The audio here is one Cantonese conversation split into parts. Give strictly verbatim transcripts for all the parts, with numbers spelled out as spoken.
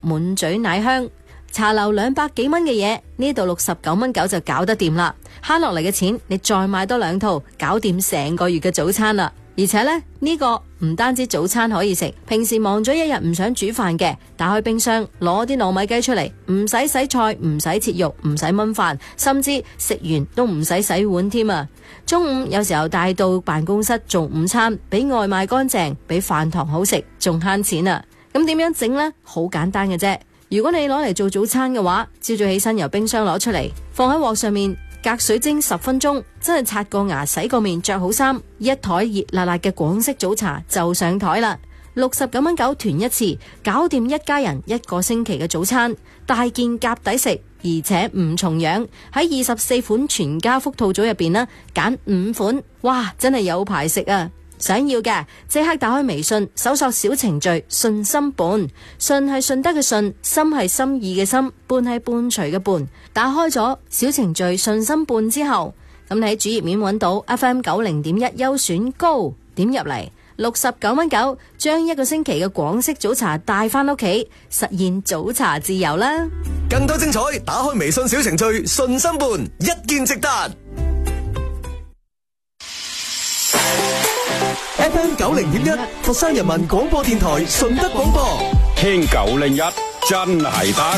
滿嘴奶香。茶樓兩百幾蚊嘅嘢，呢度六十九蚊九就搞得掂啦。慳落嚟嘅錢，你再買多兩套，搞掂成個月嘅早餐啦。而且呢，呢個唔單止早餐可以食，平時忙咗一日唔想煮飯嘅，打開冰箱攞啲糯米雞出嚟，唔使洗菜，唔使切肉，唔使燜飯，甚至食完都唔使洗碗添啊！中午有時候帶到辦公室做午餐，比外賣乾淨，比飯堂好食，仲慳錢啊！咁點樣整呢？好簡單嘅啫。如果你攞嚟做早餐嘅話，朝早起身由冰箱攞出嚟，放喺鑊上面隔水蒸十分鐘，真係刷個牙、洗個面、着好衫，一台熱辣辣嘅廣式早茶就上台啦。六十九蚊九團一次，搞掂一家人一個星期嘅早餐，大件夾抵食，而且唔重樣。喺二十四款全家福套組入邊呢，揀五款，哇，真係有排食啊！想要嘅即刻打開微信，搜索小程序信心伴，信係順德嘅信，心係心意嘅心，伴係伴隨嘅伴。打開咗小程序信心伴之後，咁你喺主頁面揾到 F M 九零點一優選高，點入嚟六十九蚊九，將一個星期嘅廣式早茶帶翻屋企，實現早茶自由啦！ 更多精彩，打開微信小程序信心伴，一見即得。F M 九零點一佛山人民廣播電台順德廣播， 聽九零一真係得。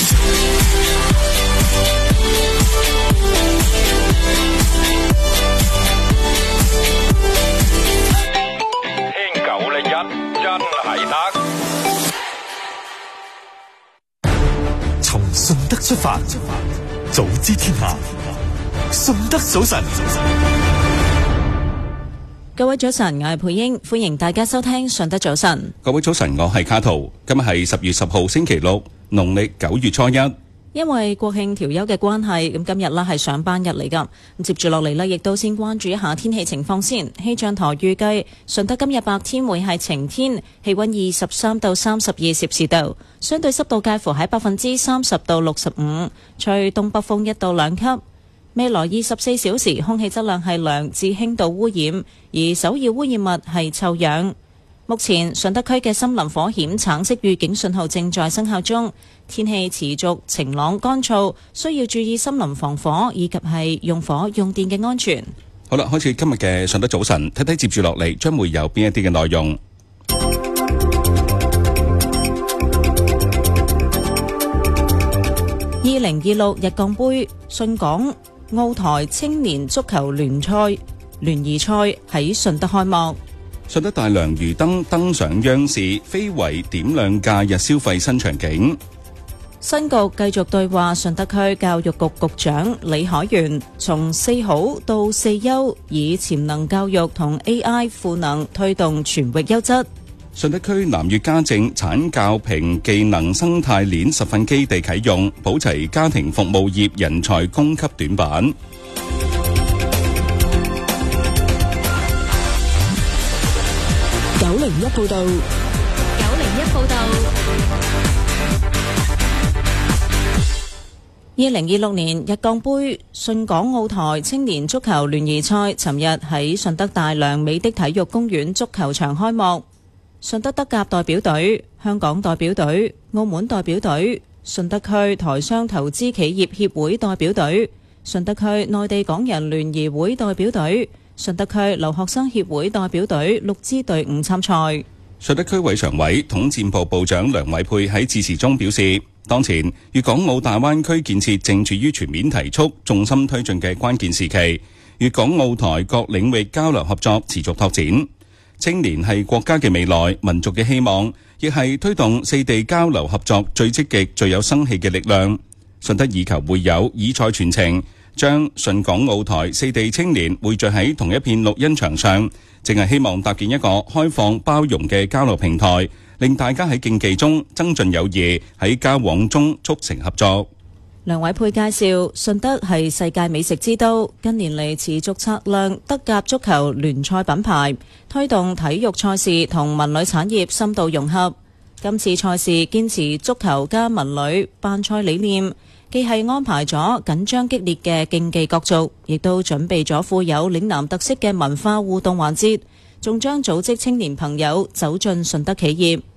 聽九零一真係得。 從順德出發，早知天下，順德早晨。 各位早晨，我係佩英，歡迎大家收聽順德早晨。 各位早晨，我係卡圖。今日係十月十號星期六，農曆九月初一。 因為國慶調休嘅關係，咁今日呢係上班日嚟噶。咁接住落嚟呢，亦都先關注一下天氣情況先。氣象台預計順德今日白天會係晴天，氣溫二十三到三十二攝氏度，相對濕度介乎喺百分之三十到六十五，吹東北風一到兩級。未來二十四小時空氣質量係良至輕度污染，而首要污染物係臭氧。目前順德區嘅森林火險橙色預警信號正在生效中，天氣持續晴朗乾燥，需要注意森林防火以及係用火用電嘅安全。 好啦，開始今日嘅順德早晨，睇睇接住落嚟將會有邊一啲嘅內容。 二零二六日鋼杯順港澳台青年足球聯賽聯誼賽喺順德開幕。 順德大良魚燈登上央視，非遺點亮假日消費新場景。 新局繼續對話順德區教育局局長李海源，從四好到四優，以潛能教育同 A I 賦能推動全域優質。 順德區南粵家政產教評技能生態鏈實訓基地啟用，補齊家庭服務業人才供給短板。 九零一報道， 九零一報道。 二零二六年日鋼杯順港澳台青年足球聯誼賽，尋日喺順德大良美的體育公園足球場開幕。順德德甲代表隊、香港代表隊、澳門代表隊、順德區台商投資企業協會代表隊、順德區內地港人聯誼會代表隊、順德區留學生協會代表隊六支隊伍參賽。 順德區委常委、統戰部部長梁偉佩喺致辭中表示，當前粵港澳大灣區建設正處於全面提速、重心推進嘅關鍵時期，粵港澳台各領域交流合作持續拓展。青年係國家嘅未來，民族嘅希望，亦係推動四地交流合作最積極、最有生氣嘅力量。順德以球會友，以賽傳情，將順港澳台四地青年匯聚喺同一片綠茵場上，淨係希望搭建一個開放包容嘅交流平台，令大家喺競技中增進友誼，喺交往中促成合作。 梁偉佩介紹，順德係世界美食之都，近年嚟持續擦亮德甲足球聯賽品牌，推動體育賽事同文旅產業深度融合。今次賽事堅持足球加文旅辦賽理念，既係安排咗緊張激烈嘅競技角逐，亦都準備咗富有嶺南特色嘅文化互動環節，仲將組織青年朋友走進順德企業。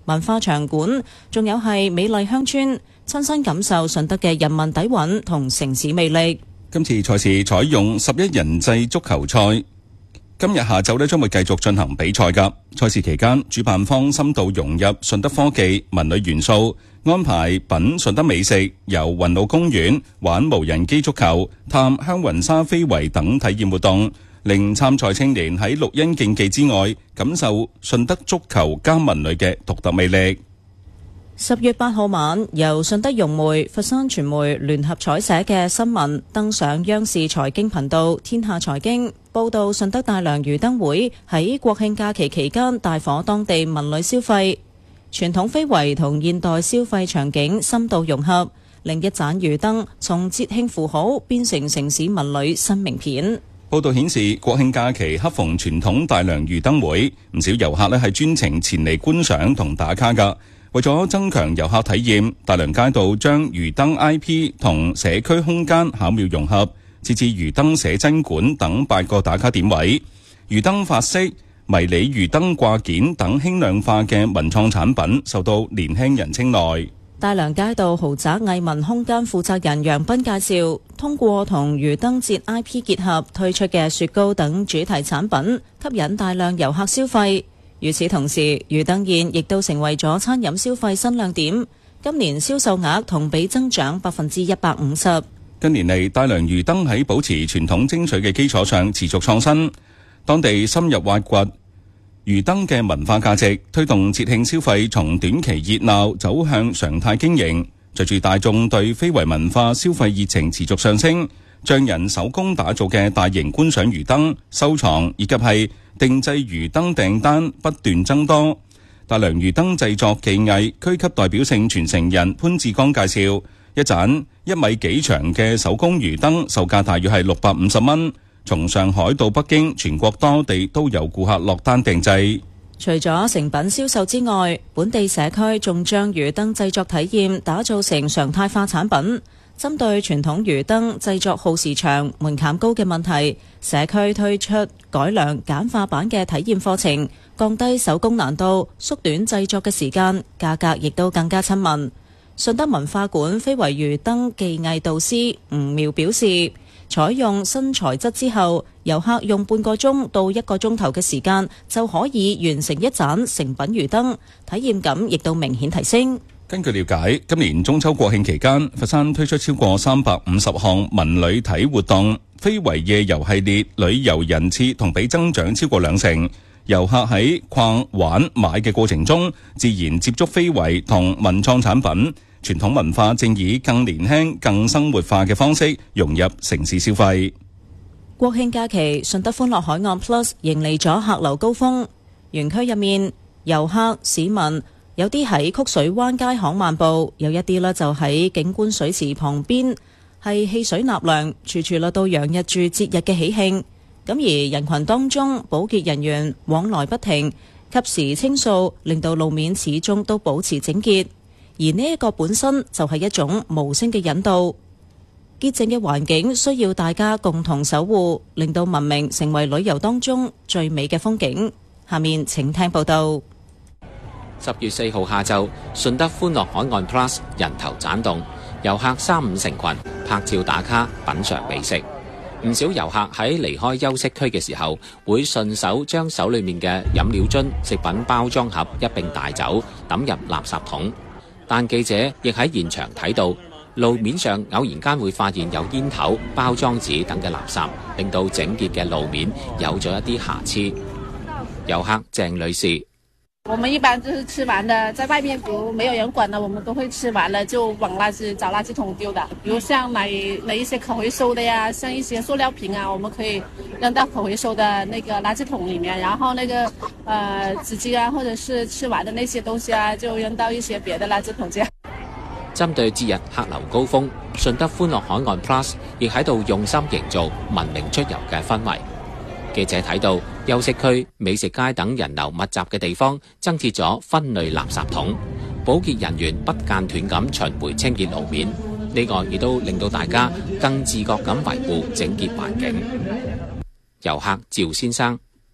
文化場館，仲有係美麗鄉村，親身感受順德嘅人民底蘊同城市魅力。 今次賽事採用十一人制足球賽，今日下晝呢將會繼續進行比賽㗎。賽事期間，主辦方深度融入順德科技、文旅元素，安排品順德美食、遊雲路公園、玩無人機足球、探香雲沙非遺等體驗活動，令參賽青年喺綠茵競技之外，感受順德足球加文旅嘅獨特魅力。 十月八號晚，由順德融媒、佛山傳媒聯合採寫嘅新聞登上央視財經頻道《天下財經》，報道順德大良魚燈會喺國慶假期期間大火當地文旅消費，傳統非遺同現代消費場景深度融合，令一盞魚燈從節慶符號變成城市文旅新名片。 報道顯示，國慶假期恰逢傳統大良魚燈會，唔少遊客呢係專程前嚟觀賞同打卡㗎。為咗增強遊客體驗，大良街道將魚燈 I P 同社區空間巧妙融合，設置魚燈寫真館等八個打卡點位。魚燈發飾、迷你魚燈掛件等輕量化嘅文創產品受到年輕人青睞。 大良街道豪宅藝文空間負責人楊斌介紹，通過同魚燈節 I P 結合推出嘅雪糕等主題產品，吸引大量遊客消費。與此同時，魚燈宴亦都成為咗餐飲消費新亮點，今年銷售額同比增長百分之一百五十。 近年嚟，大良魚燈喺保持傳統精髓嘅基礎上持續創新，當地深入挖掘魚燈嘅文化價值，推動節慶消費從短期熱鬧走向常態經營。隨住大眾對非遺文化消費熱情持續上升，匠人手工打造嘅大型觀賞魚燈收藏以及係定製魚燈訂單不斷增多。大良魚燈製作技藝區級代表性傳承人潘志剛介紹，一盞一米幾長嘅手工魚燈售價大約係六百五十蚊，從上海到北京，全國多地都有顧客落單訂製。 除咗成品銷售之外，本地社區仲將魚燈製作體驗打造成常態化產品。針對傳統魚燈製作耗時長、門檻高嘅問題，社區推出改良簡化版嘅體驗課程，降低手工難度，縮短製作嘅時間，價格亦都更加親民。順德文化館非遺魚燈技藝導師吳妙表示，採用新材質之後，遊客用半個鐘到一個鐘頭嘅時間就可以完成一盞成品魚燈，體驗感亦都明顯提升。 根據了解，今年中秋國慶期間，佛山推出超過三百五十項文旅體活動，非遺夜遊系列旅遊人次同比增長超過兩成。遊客喺逛、玩、買嘅過程中，自然接觸非遺同文創產品，傳統文化正以更年輕、更生活化嘅方式融入城市消費。 國慶假期，順德歡樂海岸 Plus 迎嚟咗客流高峰，園區入面遊客、市民有啲喺曲水灣街巷漫步，有一啲呢就喺景觀水池旁邊係戲水納涼，處處都洋溢住節日嘅喜慶。咁而人群當中，保潔人員往來不停，及時清掃，令到路面始終都保持整潔。而呢一個本身就係一種無聲嘅引導，潔淨嘅環境需要大家共同守護，令到文明成為旅遊當中最美嘅風景。下面請聽報道。 十月四號下晝，順德歡樂海岸 Plus 人頭棧動，遊客三五成群拍照打卡，品嘗美食。唔少遊客喺離開休息區嘅時候，會順手將手裏面嘅飲料樽、食品包裝盒一併帶走，抌入垃圾桶。但記者亦喺現場睇到，路面上偶然間會發現有煙頭、包裝紙等嘅垃圾，令到整潔嘅路面有咗一啲瑕疵。遊客鄭女士： 我們一般就是吃完的，在外面比如沒有人管了，我們都會吃完了就往垃圾找垃圾桶丟的。比如像哪哪一些可回收的呀，像一些塑料瓶啊，我們可以扔到可回收的那個垃圾桶裡面，然後那個呃紙巾啊，或者是吃完的那些東西啊，就扔到一些別的垃圾桶這樣。 針對節日客流高峰，順德歡樂海岸 Plus 亦喺度用心營造文明出遊嘅氛圍。記者睇到休息區、美食街等人流密集嘅地方增設咗分類垃圾桶，保潔人員不間斷咁巡迴清潔路面，呢個亦都令到大家更自覺咁維護整潔環境。遊客趙先生：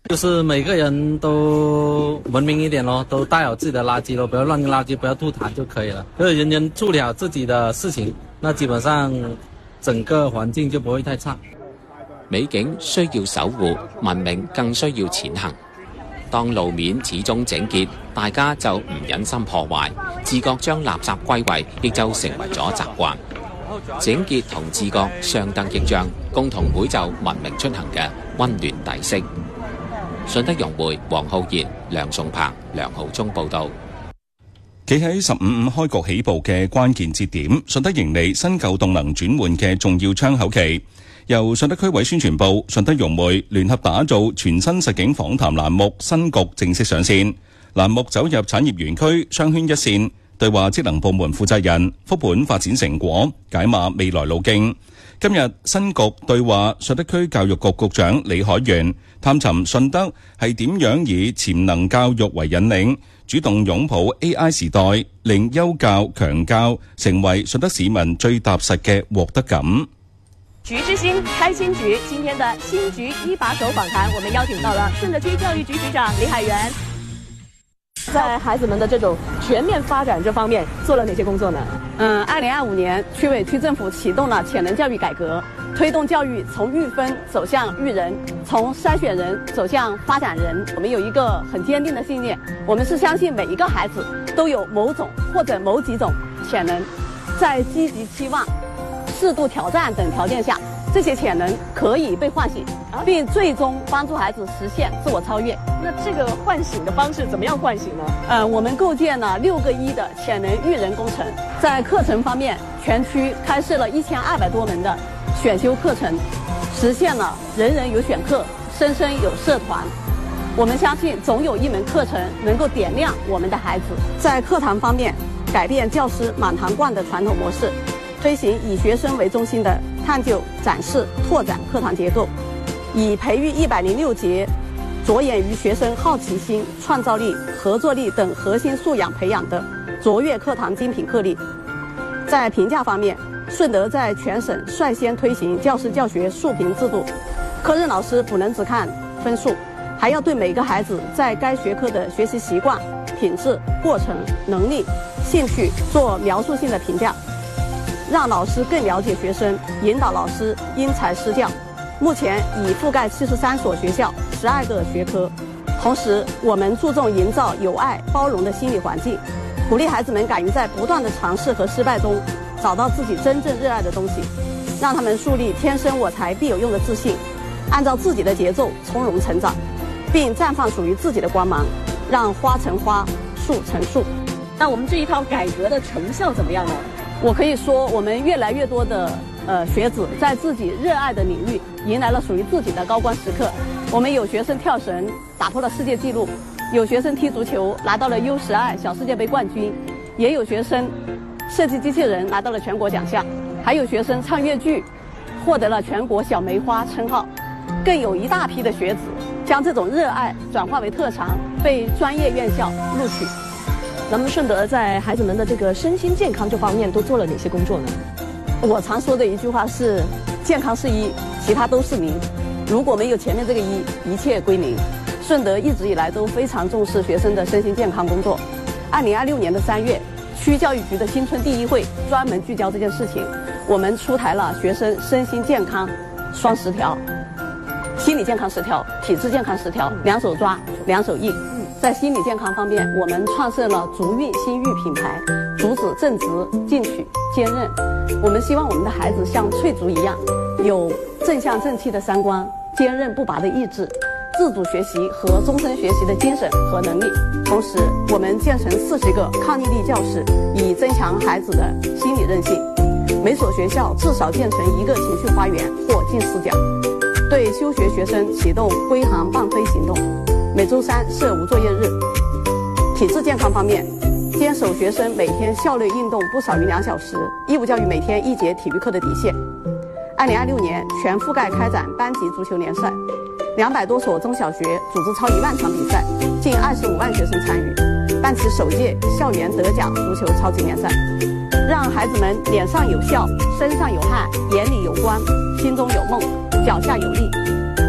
就是每个人都文明一点咯，都带好自己的垃圾咯，不要乱扔垃圾，不要吐痰就可以了。就是人人处理好自己的事情，那基本上整個環境就不會太差。 美景需要守護，文明更需要前行。當路面始終整潔，大家就唔忍心破壞，自覺將垃圾歸位，亦就成為咗習慣。整潔同自覺相得益彰，共同繪就文明出行嘅溫暖底色。順德融匯，黃浩然、梁崇鵬、梁浩忠報導。 企喺十五五開局起步嘅關鍵節點，順德迎嚟新舊動能轉換嘅重要窗口期。由順德區委宣傳部、順德融匯聯合打造全新實景訪談欄目《新局》正式上線。欄目走入產業園區，雙圈一線，對話職能部門負責人，復盤發展成果，解碼未來路徑。今日新局對話順德區教育局局長李海源，探尋順德係點樣以潛能教育為引領，主動擁抱 A I 時代，令優教強教成為順德市民最踏實嘅獲得感。 局之星開新局，今天的新局一把手訪談，我們邀請到了順德區教育局局長李海源。 在孩子們的這種全面發展這方面做了哪些工作呢？ 嗯，二零二五年，區委區政府啟動了潛能教育改革，推動教育從育分走向育人，從篩選人走向發展人。我們有一個很堅定的信念，我們是相信每一個孩子都有某種或者某幾種潛能，在積極期望、適度挑戰等條件下，這些潛能可以被喚醒，並最終幫助孩子實現自我超越。 那這個喚醒的方式怎麼樣喚醒呢？ 呃，我們構建了六個一的潛能育人工程。在課程方面，全區開設了一千二百多門的選修課程，實現了人人有選課，生生有社團。我們相信總有一門課程能夠點亮我們的孩子。在課堂方面，改變教師滿堂灌的傳統模式，推行以學生為中心的探究、展示、拓展課堂結構，以培育一百零六節着眼於學生好奇心、創造力、合作力等核心素養培養的卓越課堂精品課例。在評價方面，順德在全省率先推行教師教學述評制度，科任老師不能只看分數，還要對每個孩子在該學科的學習習慣、品質、過程、能力、興趣做描述性的評價，讓老師更了解學生，引導老師因材施教。目前已覆蓋七十三所學校，十二個學科。同時，我們注重營造有愛、包容的心理環境，鼓勵孩子們敢於在不斷的嘗試和失敗中，找到自己真正熱愛的東西，讓他們樹立天生我材必有用的自信，按照自己的節奏從容成長，並綻放屬於自己的光芒，讓花成花，樹成樹。 那我們這一套改革的成效怎麼樣呢？ 我可以說，我們越來越多的呃學子在自己熱愛的領域迎來了屬於自己的高光時刻。我們有學生跳繩打破了世界紀錄，有學生踢足球拿到了 U 十二 小世界杯冠軍，也有學生設計機器人拿到了全國獎項，還有學生唱粵劇獲得了全國小梅花稱號，更有一大批的學子將這種熱愛轉化為特長，被專業院校錄取。 咱們順德在孩子們的這個身心健康這方面都做了哪些工作呢？ 我常說的一句話是，健康是一，其他都是零。如果沒有前面這個一，一切歸零。順德一直以來都非常重視學生的身心健康工作。二零二六年的三月，區教育局的新春第一會專門聚焦這件事情，我們出台了學生身心健康雙十條，心理健康十條，體質健康十條，兩手抓，兩手硬。在心理健康方面，我們創設了足運心育品牌，主旨正直、進取、堅韌。我們希望我們的孩子像翠竹一樣，有正向正氣的三觀，堅韌不拔的意志，自主學習和終身學習的精神和能力。同時，我們建成四十個抗逆力教室，以增強孩子的心理韌性。每所學校至少建成一個情緒花園或近視角，對休學學生啟動歸航伴飛行動。每周三設無作業日。體質健康方面，堅守學生每天校內運動不少於兩小時，義務教育每天一節體育課的底線。二零二六年全覆蓋開展班級足球聯賽，兩百多所中小學組織超一萬場比賽，近二十五萬學生參與，辦起首屆校園得獎足球超級聯賽，讓孩子們臉上有笑，身上有汗，眼裡有光，心中有夢，腳下有力。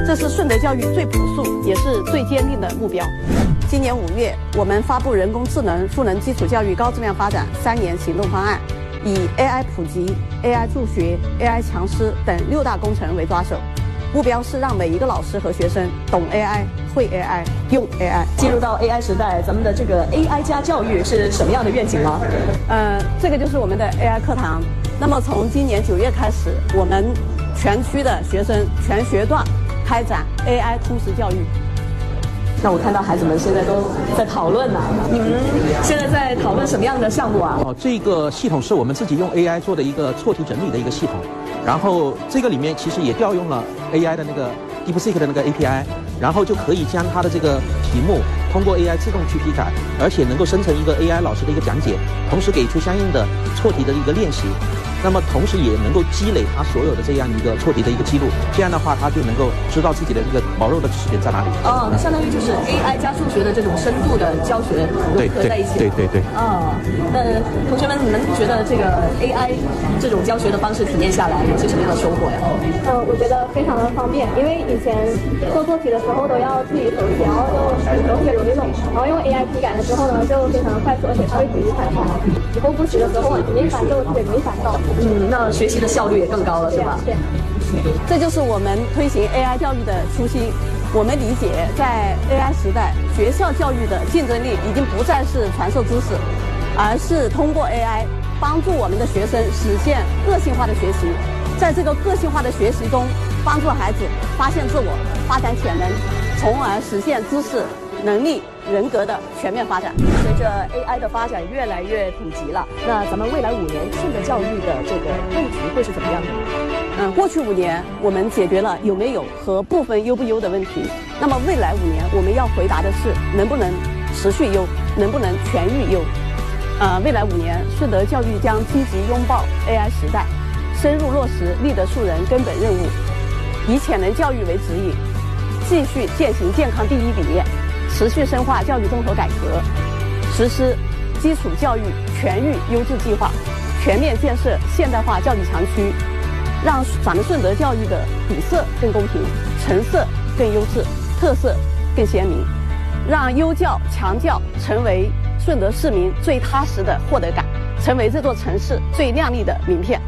这是顺德教育最朴素也是最坚定的目标。今年五月，我们发布人工智能赋能基础教育高质量发展三年行动方案，以 A I 普及、A I 助学、A I 强师等六大工程为抓手，目标是让每一个老师和学生懂 A I、会 A I、用 A I。 进入到 A I 时代，咱们的这个 A I 加教育是什么样的愿景呢？ 呃，这个就是我们的 A I 课堂。那么从今年九月开始，我们全区的学生全学段开展 A I 通识教育。 那我看到孩子们现在都在讨论呢，你们现在在讨论什么样的项目啊？ 哦，这个系统是我们自己用 A I 做的一个错题整理的一个系统，然后这个里面其实也调用了 A I 的那个 DeepSeek 的那个 A P I， 然后就可以将它的这个题目通过 A I 自动去批改，而且能够生成一个 A I 老师的一个讲解，同时给出相应的错题的一个练习。那么同时也能够积累他所有的这样一个错题的一个记录，这样的话他就能够知道自己的这个毛肉的知识点在哪里。 哦，那相当于就是 A I 加数学的这种深度的教学融合在一起。 对对对对。 哦，那同学们，你们觉得这个 A I 这种教学的方式体验下来有些什么样的收获呀？ 呃，我觉得非常的方便，因为以前做做题的时候都要自己手写，然后就手写容易弄，然后用 A I 批改的时候呢，就非常的快速，而且它会举一反三，以后复习的时候容易烦就特别容易烦到。 嗯，那学习的效率也更高了，是吧？ 对， 这就是我们推行 A I 教育的初心。我们理解，在 A I 时代，学校教育的竞争力已经不再是传授知识，而是通过 A I 帮助我们的学生实现个性化的学习。在这个个性化的学习中，帮助孩子发现自我、发展潜能，从而实现知识、能力、人格的全面发展。 随着 A I 的发展越来越普及了，那咱们未来五年顺德教育的这个布局会是怎么样的呢？ 嗯，过去五年我们解决了有没有和部分优不优的问题，那么未来五年我们要回答的是能不能持续优，能不能全域优。呃，未来五年顺德教育将积极拥抱 A I 时代，深入落实立德树人根本任务，以潜能教育为指引，继续践行健康第一理念，持续深化教育综合改革，实施基础教育全域优质计划，全面建设现代化教育强区，让咱们顺德教育的底色更公平，成色更优质，特色更鲜明，让优教强教成为顺德市民最踏实的获得感，成为这座城市最亮丽的名片。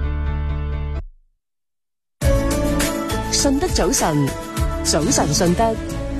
順德早晨，早晨順德。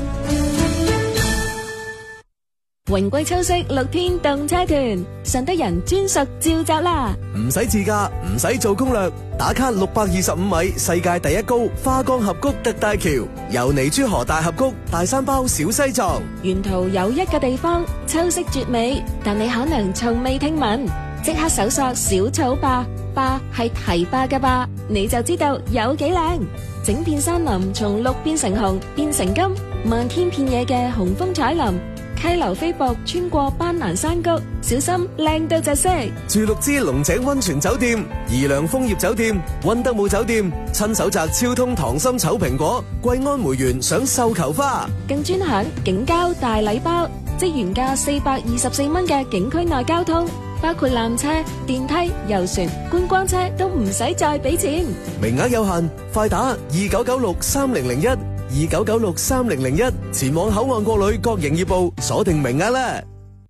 榮歸秋色六天動車團，順德人專屬召集啦！ 唔使自駕，唔使做攻略，打卡六百二十五米世界第一高花崗峽谷特大橋，由尼珠河大峽谷大山包小西藏。 沿途有一個地方秋色絕美，但你可能從未聽聞，即刻搜索小草壩，壩係堤壩嘅壩，你就知道有幾靚。整片山林從綠變成紅，變成金，漫天遍野嘅紅楓彩林。溪流飛瀑穿過斑蘭山谷，小心靚到窒息。 住綠之龍井溫泉酒店、怡良楓葉酒店、溫德姆酒店，親手摘超通糖心丑蘋果，桂安梅園賞繡球花， 更專享景交大禮包，即原價四百二十四蚊嘅景區內交通，包括纜車、電梯、遊船、觀光車都唔使再俾錢。 名額有限，快打二九九六三零零一。二九九六三零零一，前往口岸國旅各營業部鎖定名額啦。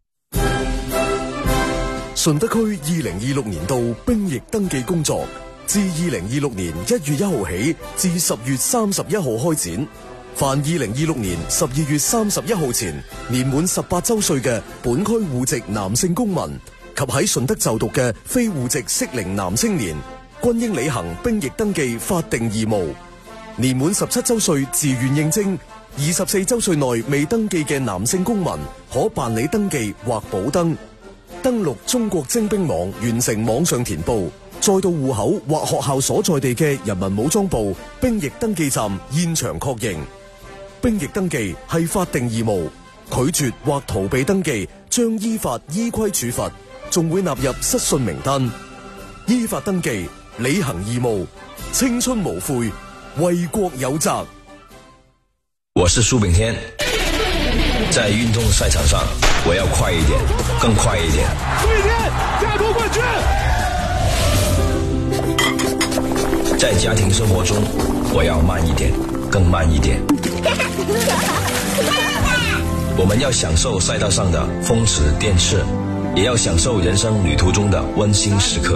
順德區二零二六年度兵役登記工作自二零二六年一月一號起至十月三十一號開展。凡二零二六年十二月三十一號前年滿十八周歲嘅本區戶籍男性公民及喺順德就讀嘅非戶籍適齡男青年，均應履行兵役登記法定義務。年滿十七周歲自願應徵，二十四周歲內未登記嘅男性公民可辦理登記或補登。登錄中國徵兵網完成網上填報，再到戶口或學校所在地嘅人民武裝部兵役登記站現場確認。兵役登記係法定義務，拒絕或逃避登記將依法依規處罰，仲會納入失信名單。依法登記，履行義務，青春無悔，為國有責。 我是蘇炳添，在運動賽場上，我要快一點，更快一點。蘇炳添，加奪冠軍。在家庭生活中，我要慢一點， 更慢一点。我们要享受赛道上的风驰电掣，也要享受人生旅途中的温馨时刻。